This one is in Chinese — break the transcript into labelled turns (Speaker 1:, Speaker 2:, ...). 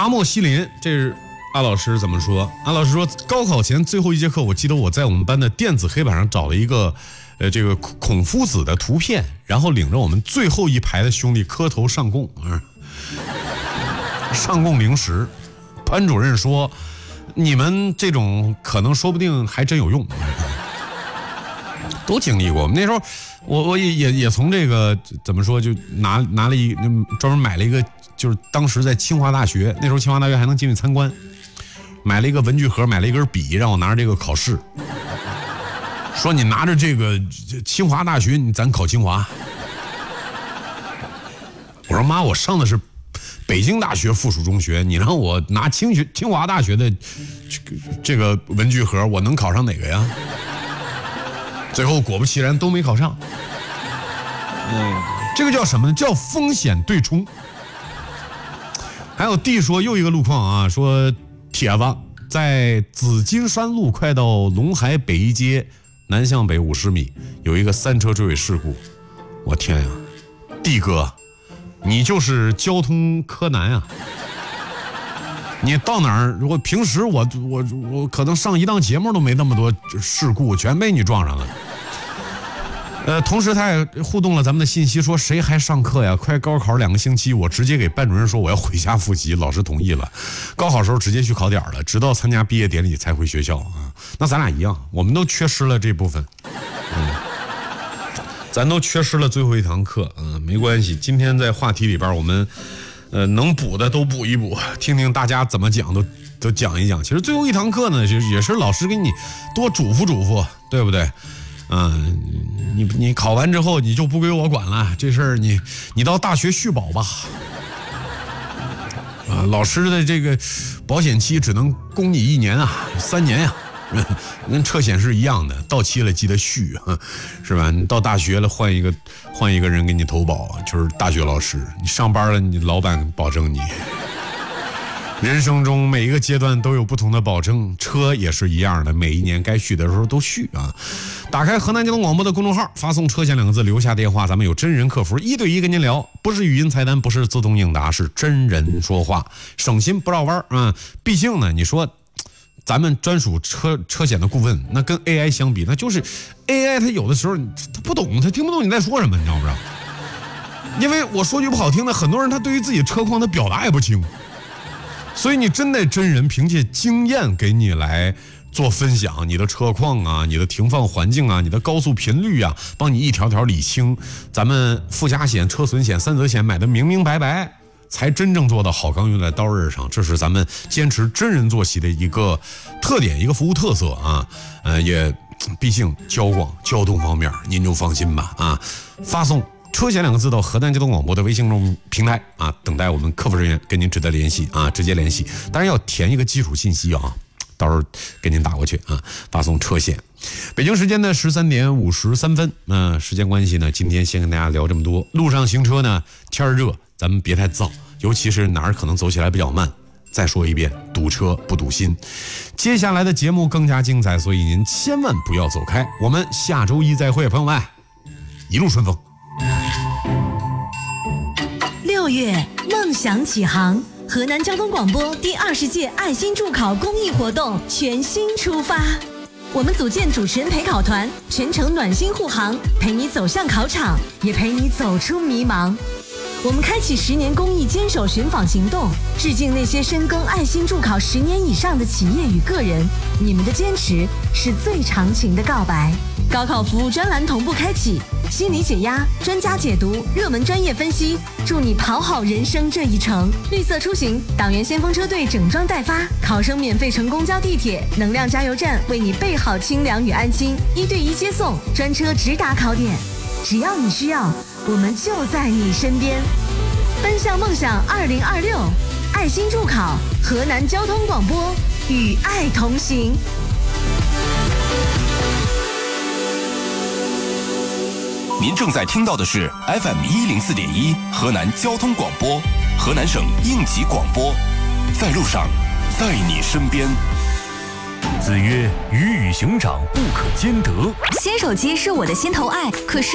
Speaker 1: 阿莫西林，这是阿老师怎么说？阿老师说，高考前最后一节课，我记得我在我们班的电子黑板上找了一个这个孔夫子的图片，然后领着我们最后一排的兄弟磕头上供上供零食。班主任说，你们这种可能说不定还真有用。都经历过。那时候我也从这个怎么说，就拿了一专门买了一个，就是当时在清华大学，那时候清华大学还能进去参观，买了一个文具盒，买了一根笔，让我拿着这个考试，说你拿着这个清华大学，咱考清华。我说妈，我上的是北京大学附属中学，你让我拿清华大学的这个文具盒，我能考上哪个呀？最后果不其然都没考上。这个叫什么呢？叫风险对冲。还有弟说又一个路况啊，说帖子在紫金山路快到陇海北一街南向北50米有一个3车追尾事故。我天呀，弟哥，你就是交通柯南啊！你到哪儿？如果平时我可能上一档节目都没那么多事故，全被你撞上了。同时他也互动了咱们的信息，说谁还上课呀？快高考2个星期，我直接给班主任说我要回家复习，老师同意了。高考时候直接去考点了，直到参加毕业典礼才回学校啊。那咱俩一样，我们都缺失了这部分。咱都缺失了最后一堂课，没关系。今天在话题里边，我们能补的都补一补，听听大家怎么讲都讲一讲。其实最后一堂课呢，也是老师给你多嘱咐嘱咐，对不对？你考完之后你就不归我管了，这事儿你到大学续保吧。老师的这个保险期只能供你1年啊，3年呀。跟车险是一样的，到期了记得续啊，是吧？你到大学了换一个人给你投保，就是大学老师。你上班了，你老板保证你。人生中每一个阶段都有不同的保证，车也是一样的，每一年该续的时候都续啊。打开河南交通广播的公众号，发送车险2个字，留下电话，咱们有真人客服1对1跟您聊，不是语音菜单，不是自动应答，是真人说话，省心不绕弯啊。毕竟呢，你说咱们专属车险的顾问，那跟 AI 相比，那就是 AI 它有的时候它不懂，它听不懂你在说什么，你知道不知道？因为我说句不好听的，很多人他对于自己车况他表达也不清，所以你真得真人凭借经验给你来做分享，你的车况啊，你的停放环境啊，你的高速频率啊，帮你一条条理清。咱们附加险、车损险、3责险买的明明白白，才真正做到好钢用在刀刃上，这是咱们坚持真人作息的一个特点，一个服务特色啊。也毕竟交通方面您就放心吧啊。发送车险2个字到河南交通广播的微信公众平台啊，等待我们客服人员跟您直接联系啊，直接联系。当然要填一个基础信息啊，到时候给您打过去啊。发送车险。北京时间的13点53分，时间关系呢，今天先跟大家聊这么多。路上行车呢，天热，咱们别太燥，尤其是哪儿可能走起来比较慢。再说一遍，堵车不堵心。接下来的节目更加精彩，所以您千万不要走开。我们下周一再会，朋友们，一路顺风。
Speaker 2: 6月，梦想启航，河南交通广播第20届爱心助考公益活动全新出发。我们组建主持人陪考团，全程暖心护航，陪你走向考场，也陪你走出迷茫。我们开启10年公益坚守寻访行动，致敬那些深耕爱心助考10年以上的企业与个人，你们的坚持是最长情的告白。高考服务专栏同步开启，心理解压、专家解读、热门专业分析，祝你跑好人生这一程。绿色出行，党员先锋车队整装待发，考生免费乘公交地铁，能量加油站为你备好清凉与安心，1对1接送，专车直达考点，只要你需要，我们就在你身边。奔向梦想2026，爱心助考，河南交通广播与爱同行。
Speaker 3: 您正在听到的是 FM104.1 河南交通广播，河南省应急广播，在路上，在你身边。
Speaker 4: 子曰：鱼与熊掌不可兼得。
Speaker 5: 新手机是我的心头爱，可是